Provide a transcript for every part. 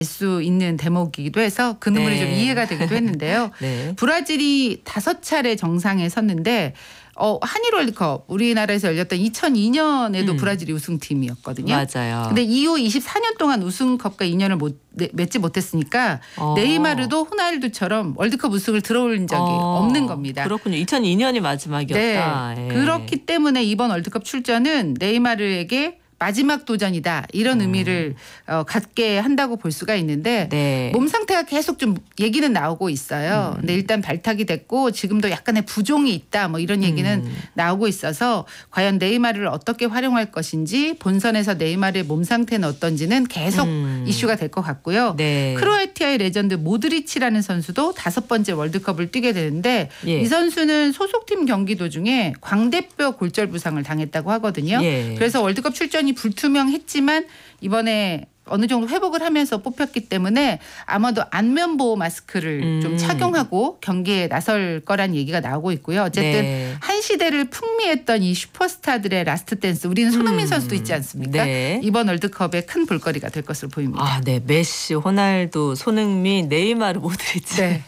수 있는 대목이기도 해서 그 눈물이 좀 이해가 되기도 했는데요. 네. 브라질이 5차례 정상에 섰는데 한일 월드컵 우리나라에서 열렸던 2002년에도 브라질이 우승팀이었거든요. 맞아요. 근데 이후 24년 동안 우승컵과 인연을 맺지 못했으니까 네이마르도 호날두처럼 월드컵 우승을 들어올린 적이 없는 겁니다. 그렇군요. 2002년이 마지막이었다. 네. 예. 그렇기 때문에 이번 월드컵 출전은 네이마르에게 마지막 도전이다 이런 의미를 갖게 한다고 볼 수가 있는데 네. 몸 상태가 계속 좀 얘기는 나오고 있어요. 근데 일단 발탁이 됐고 지금도 약간의 부종이 있다 뭐 이런 얘기는 나오고 있어서 과연 네이마르를 어떻게 활용할 것인지 본선에서 네이마르의 몸 상태는 어떤지는 계속 이슈가 될 것 같고요. 네. 크로아티아의 레전드 모드리치라는 선수도 5번째 월드컵을 뛰게 되는데 예. 이 선수는 소속팀 경기 도중에 광대뼈 골절 부상을 당했다고 하거든요. 예. 그래서 월드컵 출전이 불투명했지만 이번에 어느 정도 회복을 하면서 뽑혔기 때문에 아마도 안면보호 마스크를 좀 착용하고 경기에 나설 거란 얘기가 나오고 있고요. 어쨌든 네. 한 시대를 풍미했던 이 슈퍼스타들의 라스트 댄스 우리는 손흥민 선수도 있지 않습니까? 네. 이번 월드컵에 큰 볼거리가 될 것으로 보입니다. 아, 네. 메시, 호날두, 손흥민, 네이마르 모드리치. 네.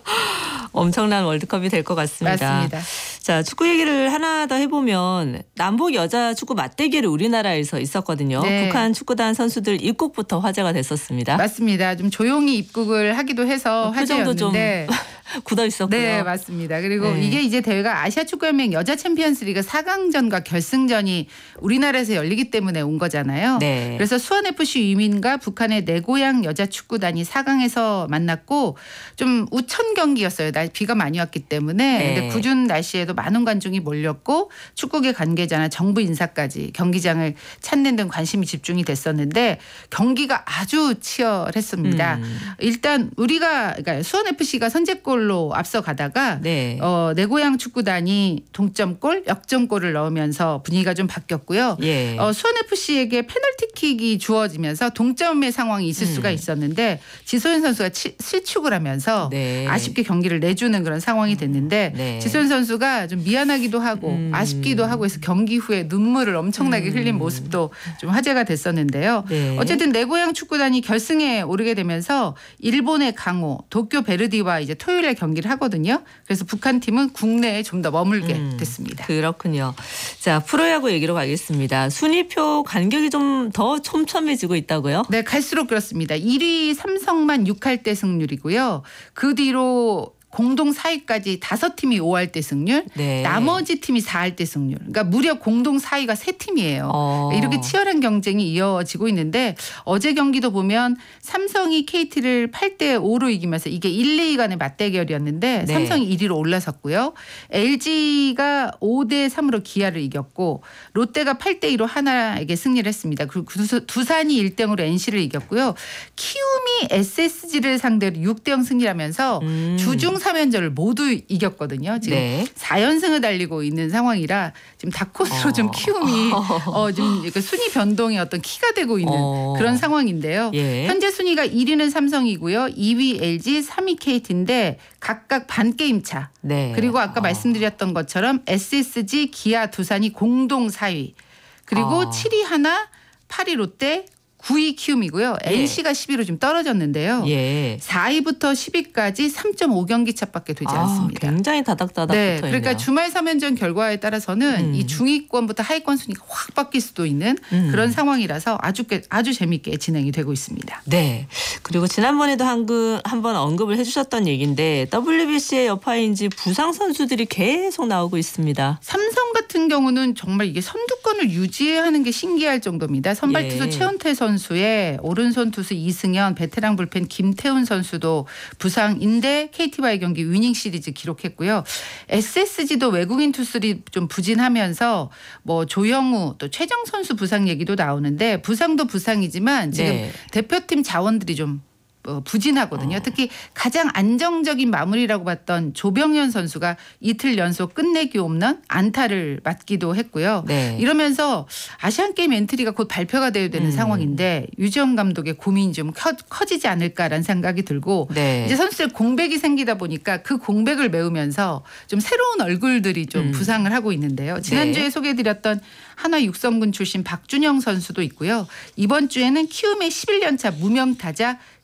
엄청난 월드컵이 될 것 같습니다. 맞습니다. 자, 축구 얘기를 하나 더 해보면 남북 여자 축구 맞대결이 우리나라에서 있었거든요. 네. 북한 축구단 선수들 입국부터 화제가 됐었습니다. 맞습니다. 좀 조용히 입국을 하기도 해서 표정도 좀 화제였는데 굳어 있었고요. 네, 맞습니다. 그리고 네. 이게 이제 대회가 아시아 축구연맹 여자 챔피언스리그 4강전과 결승전이 우리나라에서 열리기 때문에 온 거잖아요. 네. 그래서 수원FC 유민과 북한의 내 고향 여자 축구단이 4강에서 만났고 좀 우천 경기였어요. 비가 많이 왔기 때문에. 네. 근데 궂은 날씨에도 많은 관중이 몰렸고 축구계 관계자나 정부 인사까지 경기장을 찾는 등 관심이 집중이 됐었는데 경기가 아주 치열했습니다. 일단 그러니까 수원FC가 선제골로 앞서가다가 네. 내 고향 축구단이 동점골, 역전골을 넣으면서 분위기가 좀 바뀌었고요. 예. 수원FC에게 페널티킥이 주어지면서 동점의 상황이 있을 수가 있었는데 지소연 선수가 실축을 하면서 네. 아쉽게 경기를 내주는 그런 상황이 됐는데 네. 지소연 선수가 좀 미안하기도 하고 아쉽기도 하고 해서 경기 후에 눈물을 엄청나게 흘린 모습도 좀 화제가 됐었는데요. 네. 어쨌든 내 고향 축구단이 결승에 오르게 되면서 일본의 강호, 도쿄 베르디와 이제 토요일에 경기를 하거든요. 그래서 북한 팀은 국내에 좀 더 머물게 됐습니다. 그렇군요. 자, 프로야구 얘기로 가겠습니다. 순위표 간격이 좀 더 촘촘해지고 있다고요? 네, 갈수록 그렇습니다. 1위 삼성만 6할대 승률이고요. 그 뒤로 공동 4위까지 5팀이 5할대 승률, 네. 나머지 팀이 4할대 승률. 그러니까 무려 공동 4위가 3팀이에요. 이렇게 치열한 경쟁이 이어지고 있는데 어제 경기도 보면 삼성이 KT를 8대5로 이기면서 이게 1, 2위 간의 맞대결이었는데 네. 삼성이 1위로 올라섰고요. LG가 5대3으로 기아를 이겼고 롯데가 8대2로 하나에게 승리를 했습니다. 그리고 두산이 1등으로 NC를 이겼고요. 키움이 SSG를 상대로 6대0 승리하면서 주중 3연전을 모두 이겼거든요. 지금 네. 4연승을 달리고 있는 상황이라 지금 다크호스로 좀 키움이 좀 순위 변동의 어떤 키가 되고 있는 그런 상황인데요. 예. 현재 순위가 1위는 삼성이고요. 2위 LG, 3위 KT인데 각각 반 게임 차. 네. 그리고 아까 말씀드렸던 것처럼 SSG, 기아, 두산이 공동 4위. 그리고 7위 하나, 8위 롯데, 9위 키움이고요. 예. NC가 10위로 좀 떨어졌는데요. 예. 4위부터 10위까지 3.5경기 차밖에 되지 않습니다. 굉장히 다닥다닥 네, 붙어 있네요. 그러니까 주말 3연전 결과에 따라서는 이 중위권부터 하위권 순위가 확 바뀔 수도 있는 그런 상황이라서 아주 재미있게 진행이 되고 있습니다. 네. 그리고 지난번에도 한번 언급을 해주셨던 얘기인데 WBC의 여파인지 부상 선수들이 계속 나오고 있습니다. 삼성 같은 경우는 정말 이게 선두권을 유지하는 게 신기할 정도입니다. 선발 투수 최원태 선수의 오른손 투수 이승현, 베테랑 불펜 김태훈 선수도 부상인데 KT와의 경기 위닝 시리즈 기록했고요. SSG도 외국인 투수들이 좀 부진하면서 뭐 조영우 또 최정 선수 부상 얘기도 나오는데 부상도 부상이지만 지금 네. 대표팀 자원들이 좀 부진하거든요. 특히 가장 안정적인 마무리라고 봤던 조병현 선수가 이틀 연속 끝내기 홈런 안타를 맞기도 했고요. 네. 이러면서 아시안게임 엔트리가 곧 발표가 되어야 되는 상황인데 유지영 감독의 고민이 좀 커지지 않을까라는 생각이 들고 네. 이제 선수들 공백이 생기다 보니까 그 공백을 메우면서 좀 새로운 얼굴들이 좀 부상을 하고 있는데요. 지난주에 소개해드렸던 한화 육성군 출신 박준영 선수도 있고요. 이번 주에는 키움의 11년차 무명 타자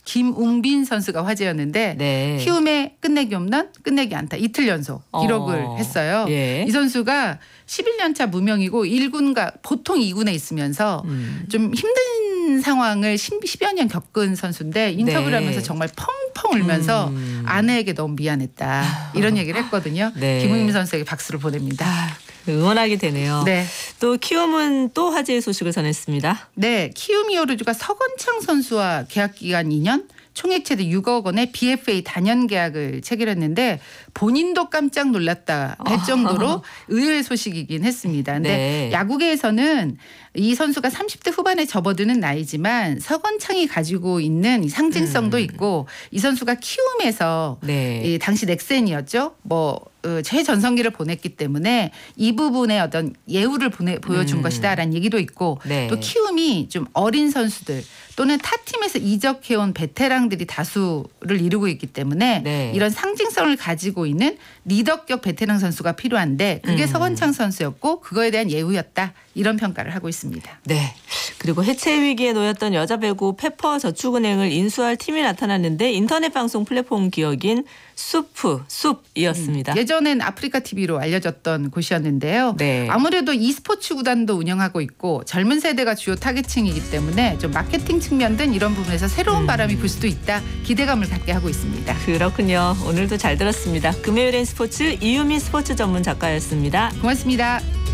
김웅빈 선수가 화제였는데 네. 키움의 끝내기 홈런, 끝내기 안타 이틀 연속 기록을 했어요. 예. 이 선수가 11년차 무명이고 1군과 보통 2군에 있으면서 좀 힘든 상황을 10여 년 겪은 선수인데 인터뷰를 네. 하면서 정말 펑펑 울면서 아내에게 너무 미안했다. 이런 얘기를 했거든요. 네. 김웅빈 선수에게 박수를 보냅니다. 응원하게 되네요. 네. 또 키움은 또 화제의 소식을 전했습니다. 네, 키움 히어로즈가 서건창 선수와 계약 기간 2년, 총액 최대 6억 원의 BFA 단연 계약을 체결했는데 본인도 깜짝 놀랐다 할 정도로 의외의 소식이긴 했습니다. 근데 네. 야구계에서는 이 선수가 30대 후반에 접어드는 나이지만 서건창이 가지고 있는 이 상징성도 있고 이 선수가 키움에서 네. 이 당시 넥센이었죠. 최전성기를 보냈기 때문에 이 부분에 어떤 예우를 보여준 것이다라는 얘기도 있고 네. 또 키움이 좀 어린 선수들 또는 타 팀에서 이적해온 베테랑들이 다수를 이루고 있기 때문에 네. 이런 상징성을 가지고 있는 리더격 베테랑 선수가 필요한데 그게 서건창 선수였고 그거에 대한 예우였다 이런 평가를 하고 있습니다. 네. 그리고 해체 위기에 놓였던 여자 배구 페퍼저축은행을 인수할 팀이 나타났는데 인터넷 방송 플랫폼 기업인 숲이었습니다. 예전엔 아프리카 TV로 알려졌던 곳이었는데요. 네. 아무래도 e스포츠 구단도 운영하고 있고 젊은 세대가 주요 타겟층이기 때문에 좀 마케팅 측면 등 이런 부분에서 새로운 바람이 불 수도 있다. 기대감을 갖게 하고 있습니다. 그렇군요. 오늘도 잘 들었습니다. 금요일엔 스포츠 이유미 스포츠 전문 작가였습니다. 고맙습니다.